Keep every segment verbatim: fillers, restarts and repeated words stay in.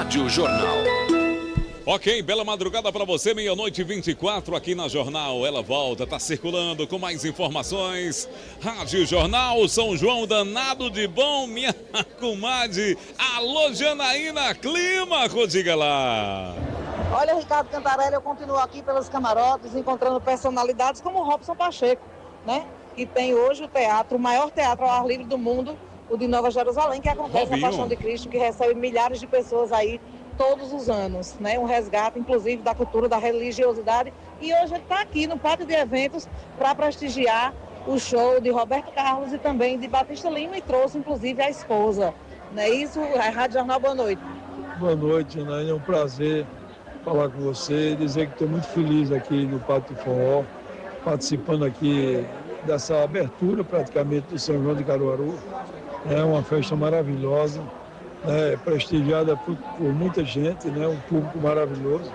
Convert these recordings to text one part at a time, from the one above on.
Rádio Jornal. Ok, bela madrugada para você, meia-noite e vinte e quatro aqui na Jornal. Ela volta, tá circulando com mais informações. Rádio Jornal, São João danado de bom, minha comadre. Alô, Janaína Clima, diga lá. Olha, Ricardo Cantarelli, eu continuo aqui pelos camarotes, encontrando personalidades como o Robson Pacheco, né? Que tem hoje o teatro, o maior teatro ao ar livre do mundo, o de Nova Jerusalém, que acontece Robinho. na Paixão de Cristo, que recebe milhares de pessoas aí todos os anos, né? Um resgate, inclusive, da cultura, da religiosidade. E hoje ele está aqui no pátio de eventos para prestigiar o show de Roberto Carlos e também de Batista Lima, e trouxe, inclusive, a esposa. Não é isso? A Rádio Jornal, boa noite. Boa noite, Janaína. É um prazer falar com você, dizer que estou muito feliz aqui no Pátio do Forró, participando aqui dessa abertura praticamente do São João de Caruaru. É uma festa maravilhosa, né, prestigiada por, por muita gente, né, um público maravilhoso.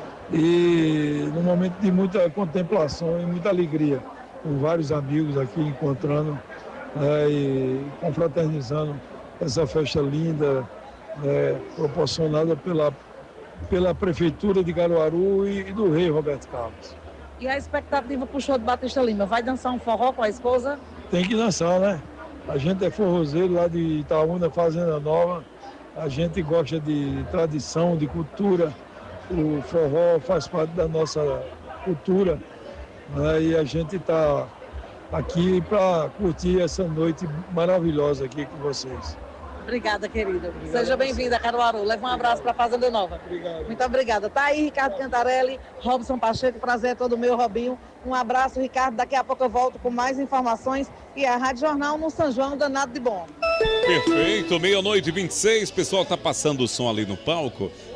E num momento de muita contemplação e muita alegria, com vários amigos aqui encontrando, né, e confraternizando essa festa linda, né, proporcionada pela pela Prefeitura de Caruaru e, e do Rei Roberto Carlos. E a expectativa para o show de Batista Lima? Vai dançar um forró com a esposa? Tem que dançar, né? A gente é forrozeiro lá de Itaúna, Fazenda Nova. A gente gosta de tradição, de cultura. O forró faz parte da nossa cultura, né? E a gente está aqui para curtir essa noite maravilhosa aqui com vocês. Obrigada, querida. Obrigado. Seja bem-vinda, Caruaru. Leva um abraço para a Fazenda Nova. Obrigado. Muito obrigada. Tá aí, Ricardo Cantarelli, Robson Pacheco, prazer é todo meu, Robinho. Um abraço, Ricardo. Daqui a pouco eu volto com mais informações. E a Rádio Jornal no São João, danado de bom. Perfeito, meia-noite e vinte e seis. Pessoal, tá passando o som ali no palco.